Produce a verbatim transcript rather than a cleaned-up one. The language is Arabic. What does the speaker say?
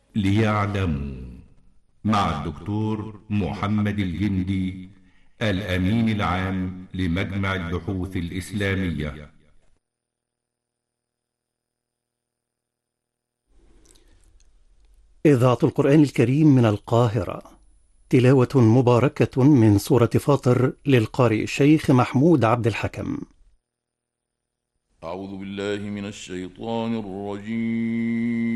ليعلموا، مع الدكتور محمد الجندي، الأمين العام لمجمع البحوث الإسلامية. إذاعة القرآن الكريم من القاهرة، تلاوة مباركة من سورة فاطر للقارئ الشيخ محمود عبد الحكم. أعوذ بالله من الشيطان الرجيم.